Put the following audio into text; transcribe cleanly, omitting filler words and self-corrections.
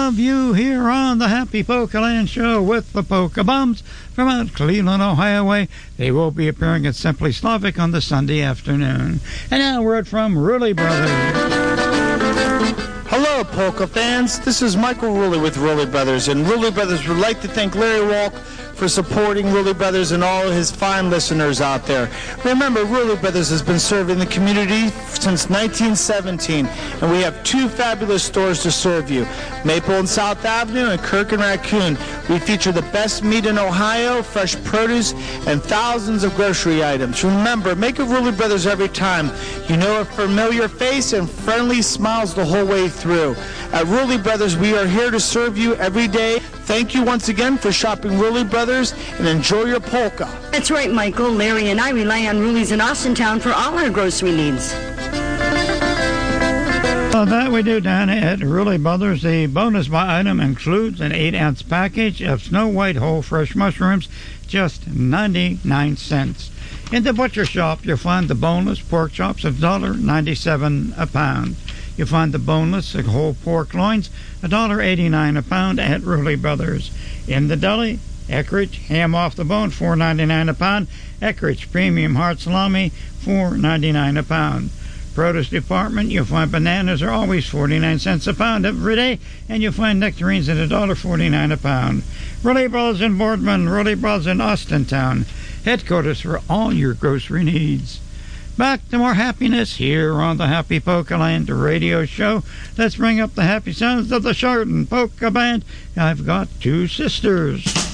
of you here on the Happy Polka Land Show with the Polka Bums from out Cleveland, Ohio way. They will be appearing at Simply Slavic on the Sunday afternoon. And now a word from Rulli Brothers. Hello, polka fans. This is Michael Rulli with Rulli Brothers, and Rulli Brothers would like to thank Larry Walk for supporting Rulli Brothers and all his fine listeners out there. Remember, Rulli Brothers has been serving the community since 1917, and we have two fabulous stores to serve you, Maple and South Avenue and Kirk and Raccoon. We feature the best meat in Ohio, fresh produce, and thousands of grocery items. Remember, make a Rulli Brothers every time. You know a familiar face and friendly smiles the whole way through. At Rulli Brothers, we are here to serve you every day. Thank you once again for shopping Rulli Brothers, and enjoy your polka. That's right, Michael. Larry and I rely on Rulli's in Austintown for all our grocery needs. Well, that we do down at Rulli Brothers. The bonus buy item includes an 8-ounce package of Snow White whole fresh mushrooms, just 99 cents. In the butcher shop, you'll find the boneless pork chops of $1.97 a pound. You'll find the boneless whole pork loins, $1.89 a pound at Rulli Brothers. In the deli, Eckrich ham off the bone, $4.99 a pound. Eckrich premium heart salami, $4.99 a pound. Produce department, you'll find bananas are always 49 cents a pound every day, and you'll find nectarines at $1.49 a pound. Rulli Brothers in Boardman, Rulli Brothers in Austintown, headquarters for all your grocery needs. Back to more happiness here on the Happy Polka Land radio show. Let's bring up the happy sounds of the Chardon Polka Band. I've got two sisters.